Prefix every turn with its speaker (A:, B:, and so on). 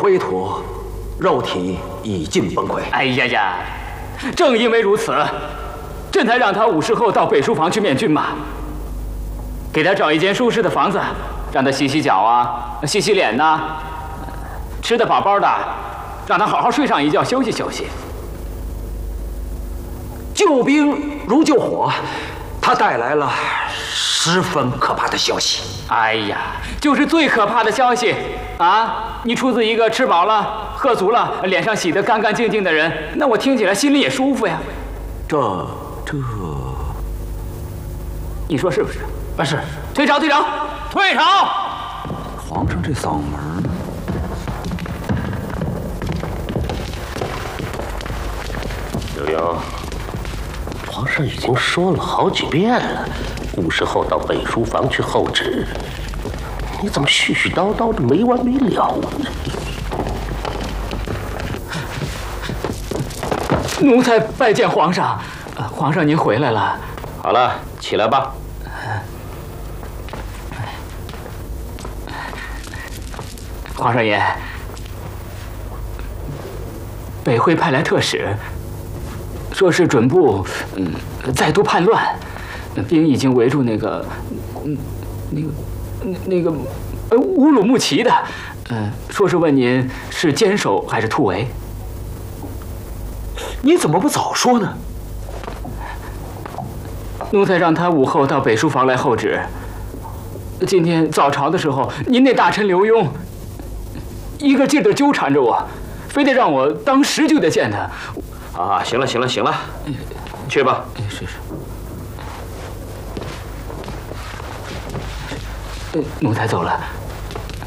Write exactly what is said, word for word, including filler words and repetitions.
A: 灰土，肉体已尽崩溃。
B: 哎呀呀，正因为如此，朕才让他午时后到北书房去面君嘛，给他找一间舒适的房子，让他洗洗脚啊，洗洗脸呐、啊，吃得饱饱的，让他好好睡上一觉，休息休息。
A: 救兵如救火，他带来了十分可怕的消息。
B: 哎呀，就是最可怕的消息啊！你出自一个吃饱了、喝足了、脸上洗得干干净净的人，那我听起来心里也舒服呀。
A: 这这，
B: 你说是不是？不是，退朝，退朝，退朝！
A: 皇上这嗓门呢？
C: 悠悠，皇上已经说了好几遍了，午时后到北书房去候旨。你怎么絮絮叨叨的没完没了呢？
B: 奴才拜见皇上。呃，皇上您回来了。
C: 好了，起来吧。
B: 皇上爷，北会派来特使，说是准部嗯再度叛乱，兵已经围住那个嗯那个那个呃乌鲁木齐的，嗯、呃，说是问您是坚守还是突围。
A: 你怎么不早说呢？
B: 奴才让他午后到北书房来候旨。今天早朝的时候，您那大臣刘墉一个劲儿地纠缠着我，非得让我当时就得见他。
C: 啊，行了行了行了，去吧。
B: 是是。呃，奴才走了。